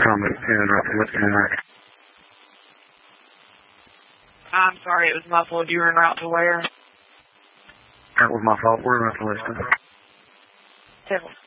Tom, en route to Whiskey Mike. I'm sorry, it was muffled. You were en route to where? That was my fault. We're en route to Liston. 10